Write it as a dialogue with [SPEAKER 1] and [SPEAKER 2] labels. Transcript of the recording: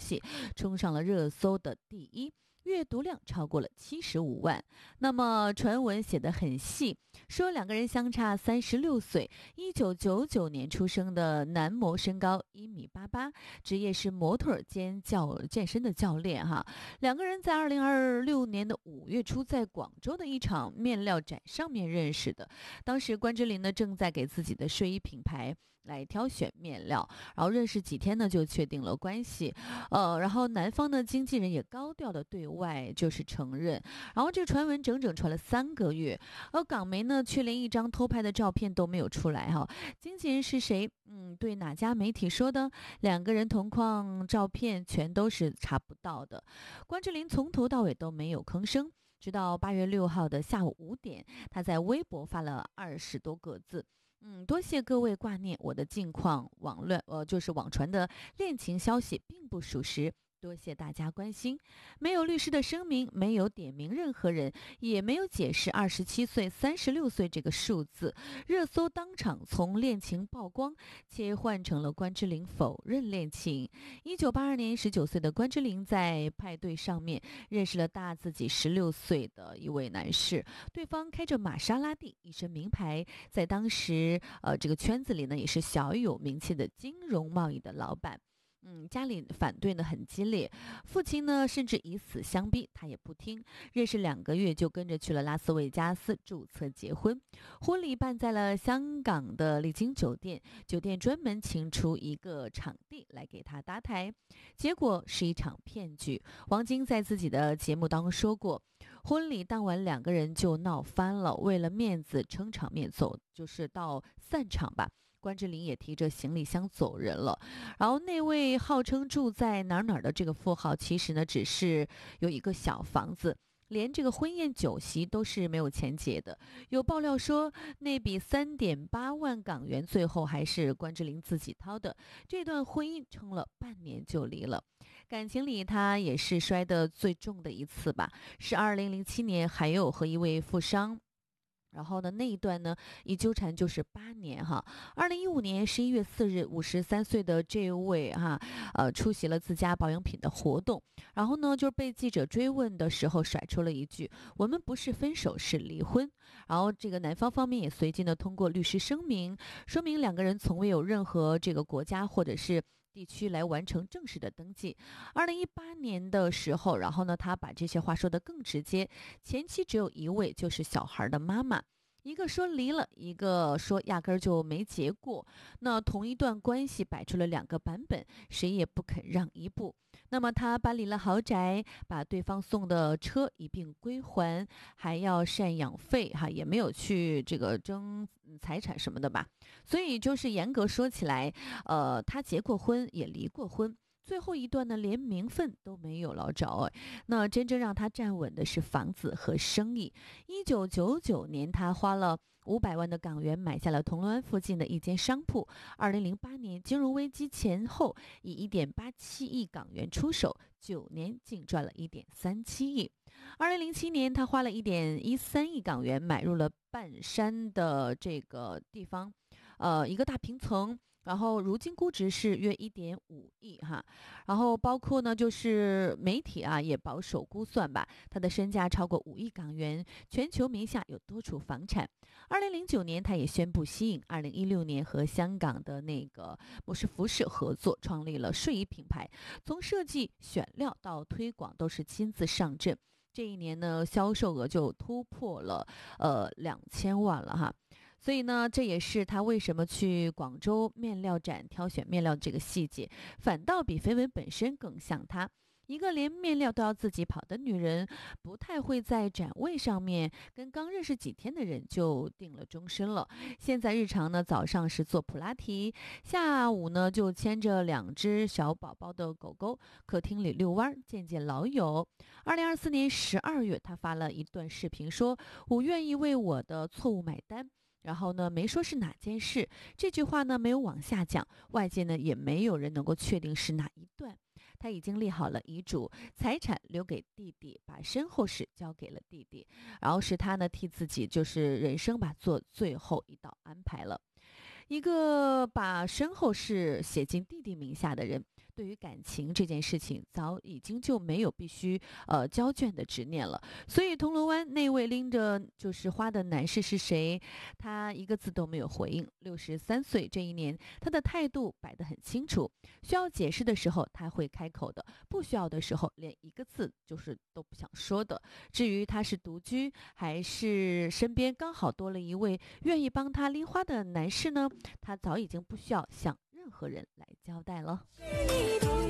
[SPEAKER 1] 息冲上了热搜的第一，阅读量超过了75万。那么传闻写得很细，说两个人相差36岁，1999年出生的男模身高1.88米，职业是模特兼健身的教练哈。两个人在2026年的5月初在广州的一场面料展上面认识的。当时关之琳呢正在给自己的睡衣品牌来挑选面料，然后认识几天呢就确定了关系，然后男方的经纪人也高调的对外就是承认，然后这个传闻整整传了3个月，而港媒呢却连一张偷拍的照片都没有出来哈。经纪人是谁？对哪家媒体说的？两个人同框照片全都是查不到的。关之琳从头到尾都没有吭声，直到8月6号的下午5点，他在微博发了20多个字。多谢各位挂念我的近况，就是网传的恋情消息并不属实，多谢大家关心。没有律师的声明，没有点名任何人，也没有解释27岁、36岁这个数字。热搜当场从恋情曝光切换成了关之琳否认恋情。1982年19岁的关之琳在派对上面认识了大自己16岁的一位男士，对方开着玛莎拉蒂，一身名牌，在当时这个圈子里呢也是小有名气的金融贸易的老板。家里反对呢很激烈，父亲呢甚至以死相逼，他也不听。认识2个月就跟着去了拉斯维加斯注册结婚，婚礼办在了香港的丽晶酒店，酒店专门请出一个场地来给他搭台，结果是一场骗局。王晶在自己的节目当中说过，婚礼当晚2个人就闹翻了，为了面子撑场面走，就是到散场吧。关之琳也提着行李箱走人了，然后那位号称住在哪儿的这个富豪，其实呢只是有一个小房子，连这个婚宴酒席都是没有钱结的。有爆料说，那笔3.8万港元最后还是关之琳自己掏的。这段婚姻撑了半年就离了。感情里他也是摔得最重的一次吧，是2007年，还有和一位富商。然后呢，那一段呢，一纠缠就是8年哈。2015年11月4日，53岁的这位出席了自家保养品的活动，然后呢，就是被记者追问的时候，甩出了一句：“我们不是分手，是离婚。”然后这个男方方面也随即呢，通过律师声明，说明2个人从未有任何这个国家或者是地区来完成正式的登记。2018年的时候，然后呢，他把这些话说得更直接，前妻只有一位，就是小孩的妈妈。一个说离了，一个说压根儿就没结过。那同一段关系摆出了2个版本，谁也不肯让一步。那么他搬离了豪宅，把对方送的车一并归还，还要赡养费也没有去这个争财产什么的吧。所以就是严格说起来，他结过婚也离过婚。最后一段呢，连名分都没有捞着。那真正让他站稳的是房子和生意。1999年，他花了500万的港元买下了铜锣湾附近的一间商铺。2008年金融危机前后，以1.87亿港元出手，9年净赚了1.37亿。2007年，他花了1.13亿港元买入了半山的这个地方，一个大平层。然后如今估值是约1.5亿哈，然后包括呢就是媒体也保守估算吧，他的身价超过5亿港元，全球名下有多处房产。2009年他也宣布息影，2016年和香港的那个摩士服饰合作，创立了睡衣品牌，从设计选料到推广都是亲自上阵。这一年呢，销售额就突破了2000万了哈。所以呢，这也是他为什么去广州面料展挑选面料这个细节，反倒比绯闻本身更像他。一个连面料都要自己跑的女人，不太会在展位上面跟刚认识几天的人就定了终身了。现在日常呢，早上是做普拉提，下午呢就牵着2只小宝宝的狗狗，客厅里遛弯，见见老友。2024年12月，他发了一段视频说：“我愿意为我的错误买单。”然后呢，没说是哪件事，这句话呢没有往下讲，外界呢也没有人能够确定是哪一段。他已经立好了遗嘱，财产留给弟弟，把身后事交给了弟弟，然后是他呢替自己就是人生吧做最后一道安排了。一个把身后事写进弟弟名下的人， 对于感情这件事情早已经就没有必须交卷的执念了。所以铜锣湾那位拎着就是花的男士是谁，他一个字都没有回应。63岁这一年，他的态度摆得很清楚，需要解释的时候他会开口的，不需要的时候连一个字就是都不想说的。至于他是独居还是身边刚好多了一位愿意帮他拎花的男士呢，他早已经不需要向任何人来交代了。